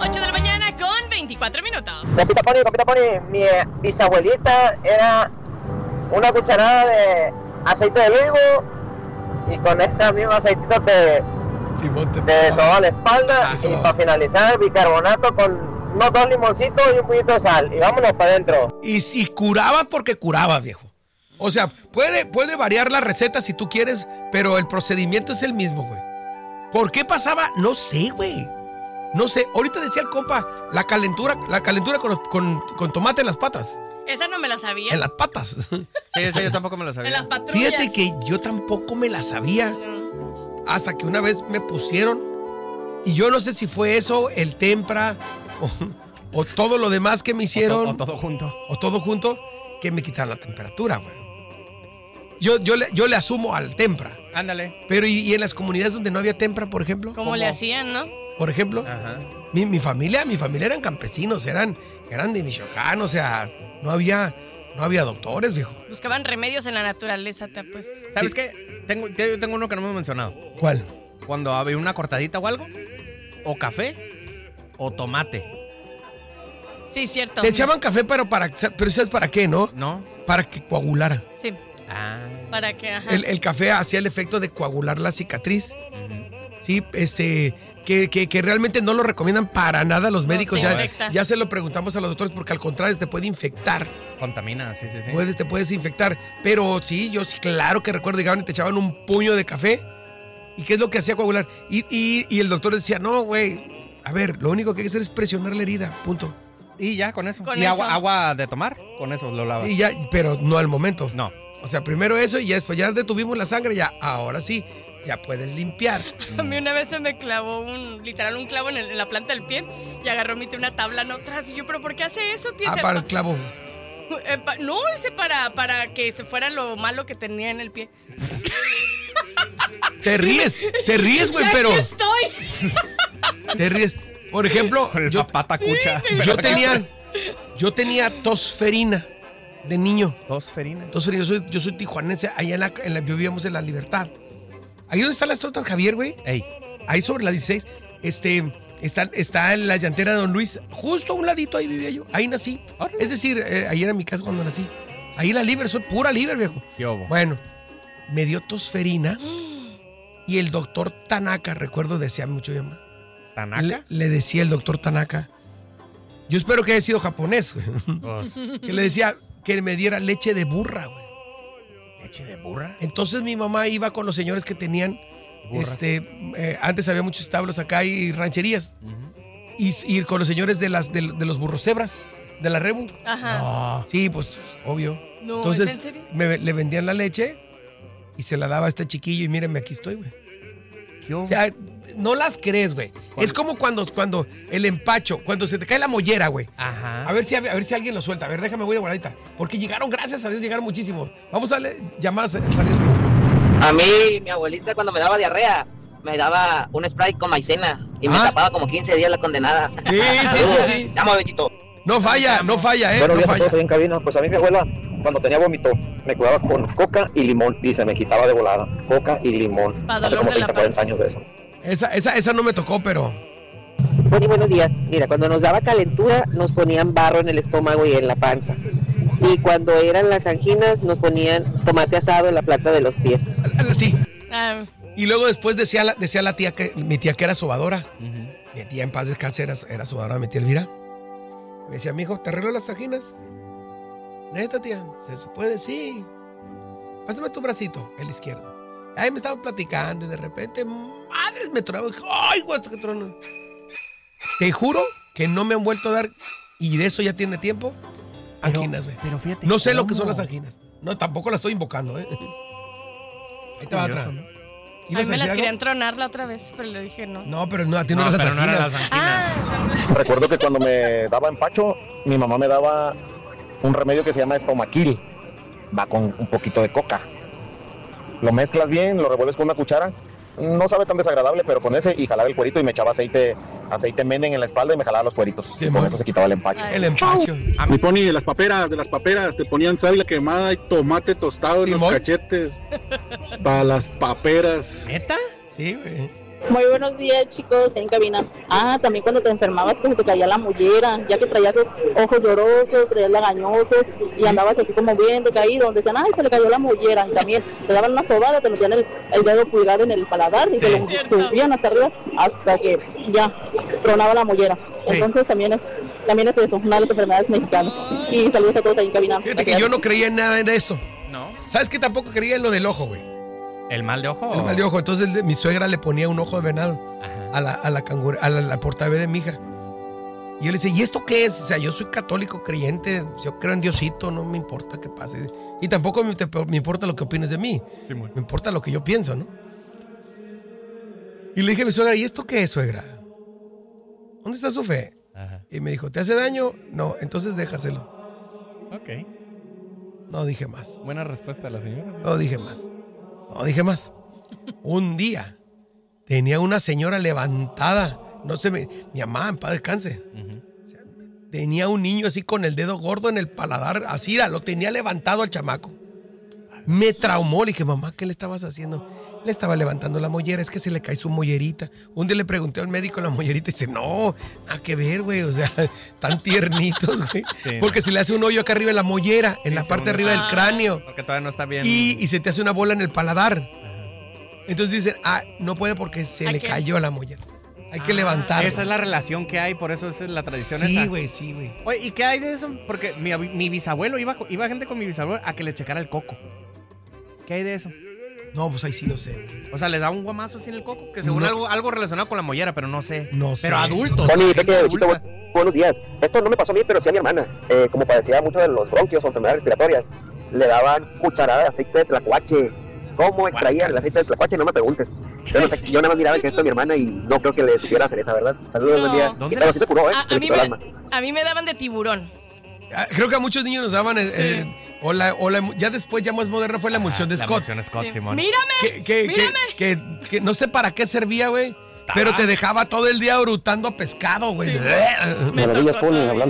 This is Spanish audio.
8 de la mañana con 24 minutos. Capita Pony, mi bisabuelita era una cucharada de aceite de olivo y con ese mismo aceitito te sobaba la espalda y para finalizar bicarbonato con unos 2 limoncitos y un puñito de sal y vámonos para adentro. Y curabas porque curabas, viejo. O sea, puede variar la receta si tú quieres, pero el procedimiento es el mismo, güey. ¿Por qué pasaba? No sé, güey. No sé. Ahorita decía el compa, la calentura con tomate en las patas. Esa no me la sabía. En las patas. Sí, esa yo tampoco me la sabía. En las patrullas. Fíjate que yo tampoco me la sabía. Hasta que una vez me pusieron. Y yo no sé si fue eso, el tempra, o todo lo demás que me hicieron. O todo junto. O todo junto, que me quitaron la temperatura, güey. Yo le asumo al tempra. Ándale. Pero ¿y en las comunidades donde no había tempra, por ejemplo? ¿Cómo le hacían, no? Por ejemplo, Ajá. mi familia eran campesinos, eran de Michoacán, o sea, no había doctores, viejo. Buscaban remedios en la naturaleza, te apuesto. ¿Sabes Sí. qué? Yo tengo uno que no me he mencionado. ¿Cuál? Cuando había una cortadita o algo, o café, o tomate. Sí, cierto. Te echaban café, pero ¿sabes para qué, no? ¿No? Para que coagulara. Sí, Ah. para que, ajá. El café hacía el efecto de coagular la cicatriz. Sí, que realmente no lo recomiendan para nada los médicos. se infecta. Ya se lo preguntamos a los doctores porque al contrario te puede infectar. Contamina, sí. Te puedes infectar. Pero sí, yo sí, claro que recuerdo, llegaban y te echaban un puño de café. ¿Y qué es lo que hacía coagular? Y el doctor decía, no, güey, a ver, lo único que hay que hacer es presionar la herida, punto. Y ya, con eso. Con y eso. agua de tomar, con eso lo lavas. Y ya, pero no al momento. No. O sea, primero eso y ya después ya detuvimos la sangre, ya, ahora sí, ya puedes limpiar. A mí una vez se me clavó literal un clavo en la planta del pie y agarró mi tía una tabla no atrás. Y yo, ¿pero por qué hace eso, tía? Para el clavo. No, ese para que se fuera lo malo que tenía en el pie. Te ríes, güey, Ya pero aquí estoy. te ríes. Por ejemplo, Con el pata cucha. yo tenía tosferina de niño. Tosferina. Yo soy tijuanense, allá vivíamos en La Libertad. Ahí donde están las tortas Javier, güey. Ey. Ahí sobre la 16, está en la llantera de Don Luis. Justo a un ladito ahí vivía yo. Ahí nací. Es decir, ahí era mi casa cuando nací. Ahí la Liber, soy pura Liber, viejo. ¿Qué hubo? Bueno, me dio tosferina y el doctor Tanaka, recuerdo, decía mucho mi mamá. ¿Tanaka? Le decía el doctor Tanaka. Yo espero que haya sido japonés, güey. Pues, Que le decía que me diera leche de burra, güey. ¿leche de burra? Entonces mi mamá iba con los señores que tenían, Burras. antes había muchos establos acá y rancherías, y con los señores de los burros cebras, de la Rebu. Ajá. No. Sí, pues, obvio. No, Entonces ¿es en serio? le vendían la leche y se la daba a este chiquillo y mírenme, aquí estoy, güey. ¿Qué hubo? O sea, no las crees, güey. Es como cuando el empacho, cuando se te cae la mollera, güey. Ajá. A ver si alguien lo suelta. A ver, déjame, voy de guardadita. Porque llegaron, gracias a Dios, llegaron muchísimos. Vamos a darle llamadas al salir. A mí, mi abuelita cuando me daba diarrea, me daba un spray con maicena y me tapaba como 15 días la condenada. Sí. Te amo, Betito. No falla, Buenos no días a todos falla. ahí en cabina. Pues a mí mi abuela, cuando tenía vómito, me cuidaba con coca y limón y se me quitaba de volada. Coca y limón. Pa' Hace dolor como de la 30, 40 panza. años de eso. Esa no me tocó, pero... Buenos días. Mira, cuando nos daba calentura nos ponían barro en el estómago y en la panza. Y cuando eran las anginas nos ponían tomate asado en la planta de los pies. Sí. Ah, Y luego después decía la tía mi tía que era sobadora. Mi tía en paz descanse era sobadora, mi tía Elvira. Me decía, mijo, ¿te arreglo las tajinas? Neta, tía, ¿se puede? Sí. Pásame tu bracito, el izquierdo. Ahí me estaban platicando y de repente, madres, me tronaba. ¡Ay, güey, qué trono! Te juro que no me han vuelto a dar, y de eso ya tiene tiempo, anginas, güey. Pero fíjate. No sé lo que son ¿cómo? las anginas. No, tampoco las estoy invocando, ¿eh? Ahí te va Curioso, atrás. ¿no? a mí ¿Ibas me decir las algo? querían tronar la otra vez, pero le dije no. No, pero no, a ti no, No, eran las pero no eran anginas. las anginas. Ah, Recuerdo que cuando me daba empacho, mi mamá me daba un remedio que se llama estomaquil. Va con un poquito de coca. Lo mezclas bien, lo revuelves con una cuchara. No sabe tan desagradable, pero con ese y jalar el cuerito y me echaba aceite Menen en la espalda y me jalaba los cueritos. Sí, y con man. eso se quitaba el empacho. Ay. El empacho. Mi Pony, de las paperas, te ponían sábila quemada y tomate tostado en Simón. los cachetes. Para las paperas. ¿Neta? Sí, güey. Muy buenos días, chicos, en cabina. También cuando te enfermabas, que se te caía la mollera, ya que traías los ojos llorosos, traías lagañosos y andabas así como bien decaído, donde decían, ay, se le cayó la mollera. Y también te daban una sobada, te metían el dedo pulgado en el paladar y te lo subían hasta arriba hasta que ya tronaba la mollera. Entonces también es eso, una de las enfermedades mexicanas. Y saludos a todos ahí en cabina. Fíjate que yo no creía en nada de eso. No. ¿Sabes qué? Tampoco creía en lo del ojo, güey. ¿El mal de ojo? El mal de ojo. Entonces mi suegra le ponía un ojo de venado a la portabebé de mi hija. Y yo le decía, ¿y esto qué es? O sea, yo soy católico creyente, yo creo en Diosito, no me importa qué pase. Y tampoco me importa lo que opines de mí. Sí, me importa lo que yo pienso, ¿no? Y le dije a mi suegra, ¿y esto qué es, suegra? ¿Dónde está su fe? Ajá. Y me dijo, ¿te hace daño? No, entonces déjaselo. Ok. No dije más. Buena respuesta de la señora. No dije más. Un día tenía una señora levantada, mi mamá, en paz descanse. O sea, tenía un niño así con el dedo gordo en el paladar, así lo tenía levantado al chamaco. Me traumó, le dije, mamá, ¿qué le estabas haciendo? Le estaba levantando la mollera, es que se le cae su mollerita. Un día le pregunté al médico la mollerita y dice, no, nada que ver, güey, o sea, tan tiernitos, güey. Sí, porque se le hace un hoyo acá arriba en la mollera, en la parte de arriba del cráneo. Porque todavía no está bien. Y se te hace una bola en el paladar. Entonces dicen, no puede porque se le cayó la mollera. Hay que levantar. Esa es la relación que hay, por eso es la tradición esa. Sí, güey. Oye, ¿y qué hay de eso? Porque mi bisabuelo, iba gente con mi bisabuelo a que le checara el coco. ¿Qué hay de eso? No, pues ahí sí no sé. O sea, le da un guamazo así en el coco, que según algo relacionado con la mollera, pero no sé. No sé. Pero adultos. Buenos días. Esto no me pasó a mí, pero sí a mi hermana. Como padecía mucho de los bronquios o enfermedades respiratorias, le daban cucharada de aceite de tlacuache. ¿Cómo extraían el aceite de tlacuache? No me preguntes. Yo nada más miraba que esto a mi hermana y no creo que le supiera hacer esa, ¿verdad? Saludos, buen día. Pero sí se curó, A mí me daban de tiburón. Creo que a muchos niños nos daban ya después, ya más moderna fue la emulsión de Scott. La emulsión Scott, sí. Simón. Mírame. Que no sé para qué servía, güey. Pero te dejaba todo el día hurutando pescado, güey. Sí, Maravillas, hablando